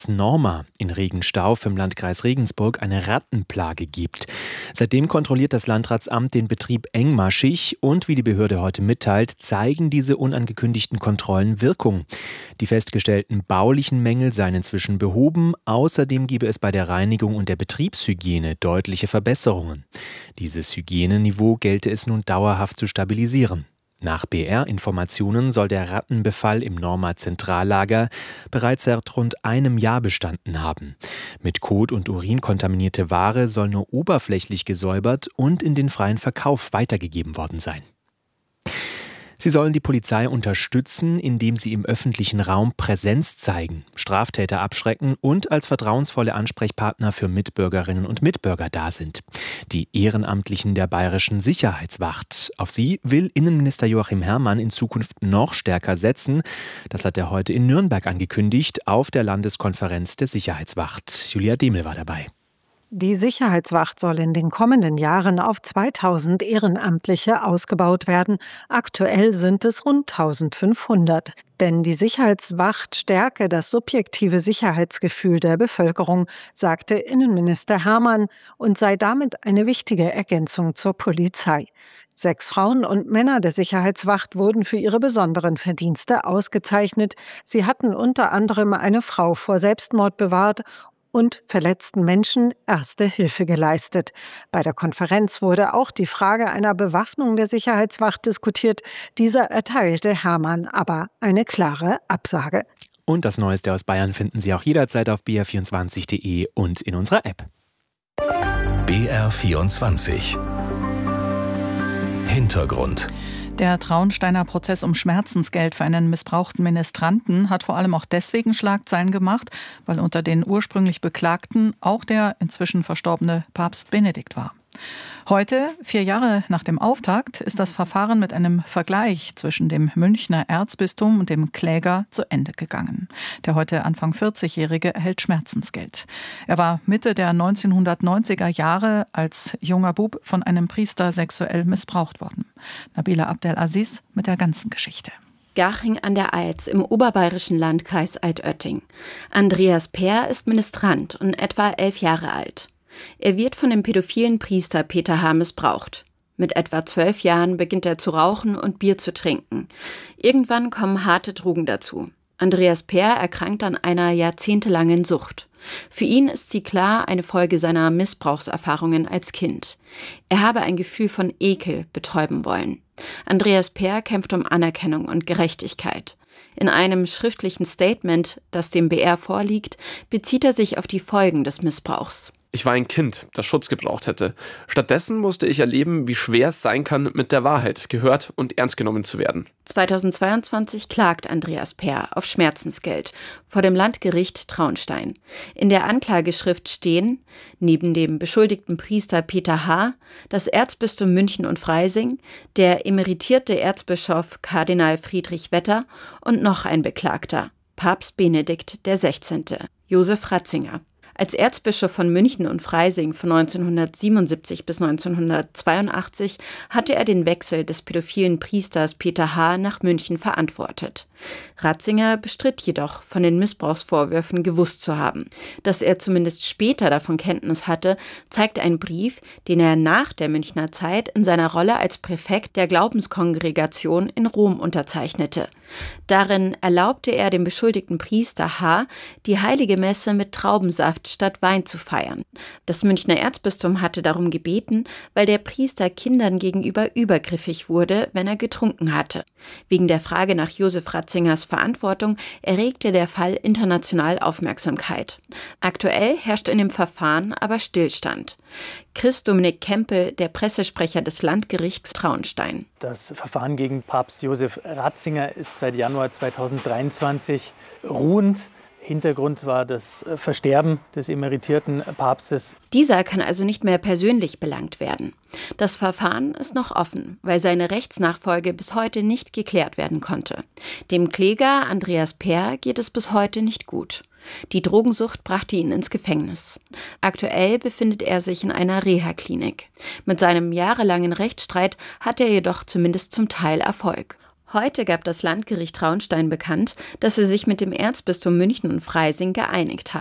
Norma in Regenstauf im Landkreis Regensburg eine Rattenplage gibt. Seitdem kontrolliert das Landratsamt den Betrieb engmaschig und, wie die Behörde heute mitteilt, zeigen diese unangekündigten Kontrollen Wirkung. Die festgestellten baulichen Mängel seien inzwischen behoben. Außerdem gebe es bei der Reinigung und der Betriebshygiene deutliche Verbesserungen. Dieses Hygieneniveau gelte es nun dauerhaft zu stabilisieren. Nach BR-Informationen soll der Rattenbefall im Norma-Zentrallager bereits seit rund einem Jahr bestanden haben. Mit Kot und Urin kontaminierte Ware soll nur oberflächlich gesäubert und in den freien Verkauf weitergegeben worden sein. Sie sollen die Polizei unterstützen, indem sie im öffentlichen Raum Präsenz zeigen, Straftäter abschrecken und als vertrauensvolle Ansprechpartner für Mitbürgerinnen und Mitbürger da sind. Die Ehrenamtlichen der Bayerischen Sicherheitswacht. Auf sie will Innenminister Joachim Herrmann in Zukunft noch stärker setzen. Das hat er heute in Nürnberg angekündigt, auf der Landeskonferenz der Sicherheitswacht. Julia Demel war dabei. Die Sicherheitswacht soll in den kommenden Jahren auf 2000 Ehrenamtliche ausgebaut werden. Aktuell sind es rund 1500. Denn die Sicherheitswacht stärke das subjektive Sicherheitsgefühl der Bevölkerung, sagte Innenminister Herrmann, und sei damit eine wichtige Ergänzung zur Polizei. 6 Frauen und Männer der Sicherheitswacht wurden für ihre besonderen Verdienste ausgezeichnet. Sie hatten unter anderem eine Frau vor Selbstmord bewahrt und verletzten Menschen erste Hilfe geleistet. Bei der Konferenz wurde auch die Frage einer Bewaffnung der Sicherheitswacht diskutiert. Dieser erteilte Herrmann aber eine klare Absage. Und das Neueste aus Bayern finden Sie auch jederzeit auf br24.de und in unserer App. BR24 Hintergrund. Der Traunsteiner Prozess um Schmerzensgeld für einen missbrauchten Ministranten hat vor allem auch deswegen Schlagzeilen gemacht, weil unter den ursprünglich Beklagten auch der inzwischen verstorbene Papst Benedikt war. Heute, 4 Jahre nach dem Auftakt, ist das Verfahren mit einem Vergleich zwischen dem Münchner Erzbistum und dem Kläger zu Ende gegangen. Der heute Anfang 40-Jährige erhält Schmerzensgeld. Er war Mitte der 1990er Jahre als junger Bub von einem Priester sexuell missbraucht worden. Nabila Abdelaziz mit der ganzen Geschichte. Garching an der Alz im oberbayerischen Landkreis Altötting. Andreas Peer ist Ministrant und etwa 11 Jahre alt. Er wird von dem pädophilen Priester Peter H. missbraucht. Mit etwa 12 Jahren beginnt er zu rauchen und Bier zu trinken. Irgendwann kommen harte Drogen dazu. Andreas Peer erkrankt an einer jahrzehntelangen Sucht. Für ihn ist sie klar eine Folge seiner Missbrauchserfahrungen als Kind. Er habe ein Gefühl von Ekel betäuben wollen. Andreas Peer kämpft um Anerkennung und Gerechtigkeit. In einem schriftlichen Statement, das dem BR vorliegt, bezieht er sich auf die Folgen des Missbrauchs. Ich war ein Kind, das Schutz gebraucht hätte. Stattdessen musste ich erleben, wie schwer es sein kann, mit der Wahrheit gehört und ernst genommen zu werden. 2022 klagt Andreas Peer auf Schmerzensgeld vor dem Landgericht Traunstein. In der Anklageschrift stehen, neben dem beschuldigten Priester Peter H., das Erzbistum München und Freising, der emeritierte Erzbischof Kardinal Friedrich Wetter und noch ein Beklagter, Papst Benedikt XVI., Josef Ratzinger. Als Erzbischof von München und Freising von 1977 bis 1982 hatte er den Wechsel des pädophilen Priesters Peter H. nach München verantwortet. Ratzinger bestritt jedoch, von den Missbrauchsvorwürfen gewusst zu haben. Dass er zumindest später davon Kenntnis hatte, zeigt ein Brief, den er nach der Münchner Zeit in seiner Rolle als Präfekt der Glaubenskongregation in Rom unterzeichnete. Darin erlaubte er dem beschuldigten Priester H., die heilige Messe mit Traubensaft statt Wein zu feiern. Das Münchner Erzbistum hatte darum gebeten, weil der Priester Kindern gegenüber übergriffig wurde, wenn er getrunken hatte. Wegen der Frage nach Josef Ratzingers Verantwortung erregte der Fall international Aufmerksamkeit. Aktuell herrscht in dem Verfahren aber Stillstand. Chris Dominik Kempel, der Pressesprecher des Landgerichts Traunstein. Das Verfahren gegen Papst Josef Ratzinger ist seit Januar 2023 ruhend. Hintergrund war das Versterben des emeritierten Papstes. Dieser kann also nicht mehr persönlich belangt werden. Das Verfahren ist noch offen, weil seine Rechtsnachfolge bis heute nicht geklärt werden konnte. Dem Kläger Andreas Peer geht es bis heute nicht gut. Die Drogensucht brachte ihn ins Gefängnis. Aktuell befindet er sich in einer Reha-Klinik. Mit seinem jahrelangen Rechtsstreit hat er jedoch zumindest zum Teil Erfolg. Heute gab das Landgericht Traunstein bekannt, dass sie sich mit dem Erzbistum München und Freising geeinigt haben.